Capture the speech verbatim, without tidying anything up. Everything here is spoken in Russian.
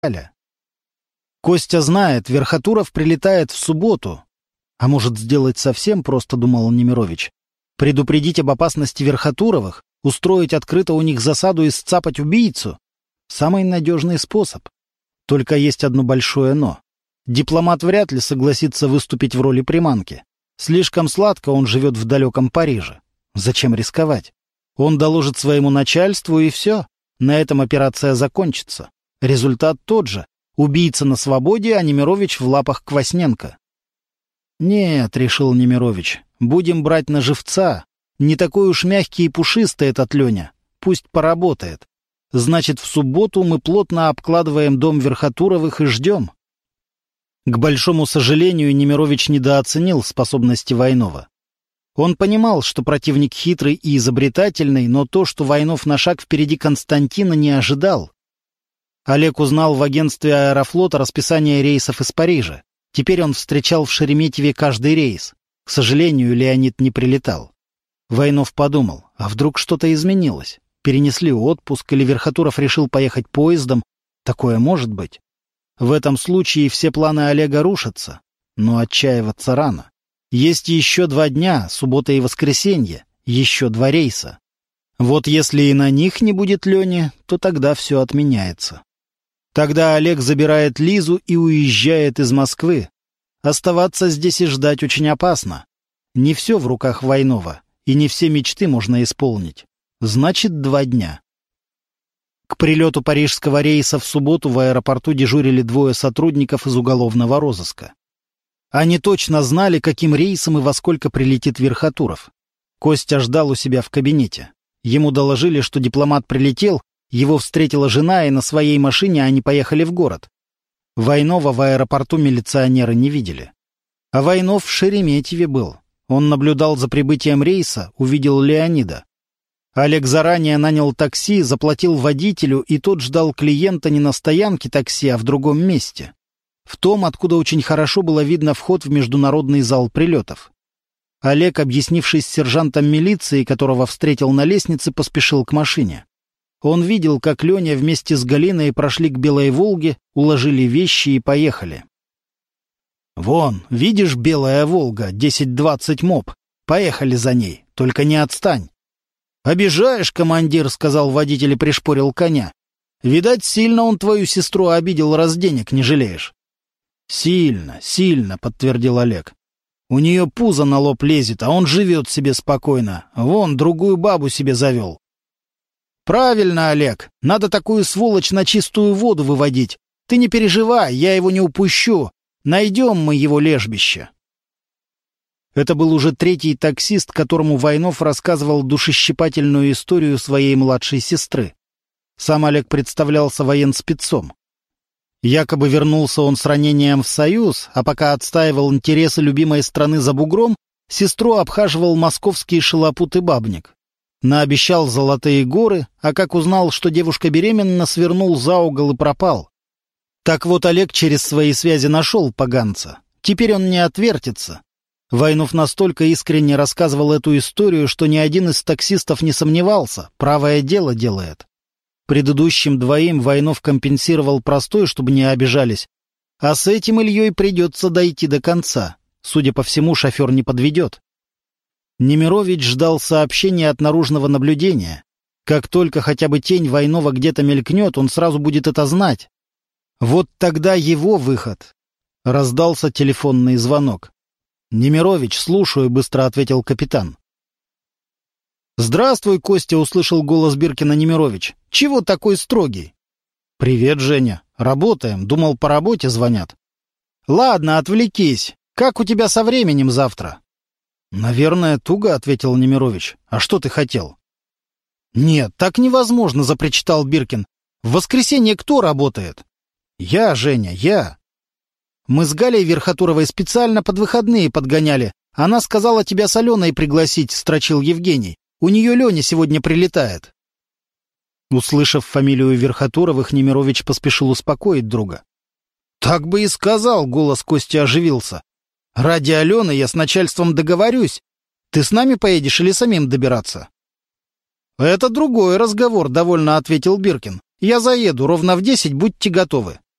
Костя знает, Верхотуров прилетает в субботу. А может, сделать совсем просто, думал Немирович. Предупредить об опасности Верхотуровых, устроить открыто у них засаду и сцапать убийцу. Самый надежный способ. Только есть одно большое «но». Дипломат вряд ли согласится выступить в роли приманки. Слишком сладко он живет в далеком Париже. Зачем рисковать? Он доложит своему начальству, и все. На этом операция закончится. Результат тот же. Убийца на свободе, а Немирович в лапах Квасненко. «Нет», — решил Немирович, — «будем брать на живца. Не такой уж мягкий и пушистый этот Леня. Пусть поработает. Значит, в субботу мы плотно обкладываем дом Верхотуровых и ждем». К большому сожалению, Немирович недооценил способности Войнова. Он понимал, что противник хитрый и изобретательный, но то, что Войнов на шаг впереди Константина, не ожидал. Олег узнал в агентстве Аэрофлота расписание рейсов из Парижа. Теперь он встречал в Шереметьеве каждый рейс. К сожалению, Леонид не прилетал. Войнов подумал, а вдруг что-то изменилось? Перенесли отпуск или Верхотуров решил поехать поездом? Такое может быть. В этом случае все планы Олега рушатся. Но отчаиваться рано. Есть еще два дня, суббота и воскресенье, еще два рейса. Вот если и на них не будет Лени, то тогда все отменяется. Тогда Олег забирает Лизу и уезжает из Москвы. Оставаться здесь и ждать очень опасно. Не все в руках Войнова, и не все мечты можно исполнить. Значит, два дня. К прилету парижского рейса в субботу в аэропорту дежурили двое сотрудников из уголовного розыска. Они точно знали, каким рейсом и во сколько прилетит Верхотуров. Костя ждал у себя в кабинете. Ему доложили, что дипломат прилетел, его встретила жена, и на своей машине они поехали в город. Войнова в аэропорту милиционеры не видели. А Войнов в Шереметьеве был. Он наблюдал за прибытием рейса, увидел Леонида. Олег заранее нанял такси, заплатил водителю, и тот ждал клиента не на стоянке такси, а в другом месте. В том, откуда очень хорошо было видно вход в международный зал прилетов. Олег, объяснившись с сержантом милиции, которого встретил на лестнице, поспешил к машине. Он видел, как Леня вместе с Галиной прошли к Белой Волге, уложили вещи и поехали. «Вон, видишь, Белая Волга, десять двадцать МОП. Поехали за ней, только не отстань». «Обижаешь, командир», — сказал водитель и пришпорил коня. «Видать, сильно он твою сестру обидел, раз денег не жалеешь». «Сильно, сильно», — подтвердил Олег. «У нее пузо на лоб лезет, а он живет себе спокойно. Вон, другую бабу себе завел». «Правильно, Олег. Надо такую сволочь на чистую воду выводить. Ты не переживай, я его не упущу. Найдем мы его лежбище». Это был уже третий таксист, которому Войнов рассказывал душещипательную историю своей младшей сестры. Сам Олег представлялся военспецом. Якобы вернулся он с ранением в Союз, а пока отстаивал интересы любимой страны за бугром, сестру обхаживал московский шалопут и бабник. Наобещал золотые горы, а как узнал, что девушка беременна, свернул за угол и пропал. Так вот, Олег через свои связи нашел поганца. Теперь он не отвертится. Войнов настолько искренне рассказывал эту историю, что ни один из таксистов не сомневался, правое дело делает. Предыдущим двоим Войнов компенсировал простой, чтобы не обижались, а с этим Ильей придется дойти до конца. Судя по всему, шофер не подведет. Немирович ждал сообщения от наружного наблюдения. Как только хотя бы тень Войнова где-то мелькнет, он сразу будет это знать. Вот тогда его выход. Раздался телефонный звонок. «Немирович, слушаю», — быстро ответил капитан. «Здравствуй, Костя», — услышал голос Биркина Немирович. «Чего такой строгий?» «Привет, Женя. Работаем. Думал, по работе звонят». «Ладно, отвлекись. Как у тебя со временем завтра?» «Наверное, туго», — ответил Немирович. «А что ты хотел?» «Нет, так невозможно», — запричитал Биркин. «В воскресенье кто работает?» «Я, Женя, я». «Мы с Галей Верхотуровой специально под выходные подгоняли. Она сказала тебя с Аленой пригласить», — строчил Евгений. «У нее Леня сегодня прилетает». Услышав фамилию Верхотуровых, Немирович поспешил успокоить друга. «Так бы и сказал», — голос Кости оживился. «Ради Алены я с начальством договорюсь. Ты с нами поедешь или самим добираться?» «Это другой разговор», — довольно ответил Биркин. «Я заеду, ровно в десять будьте готовы».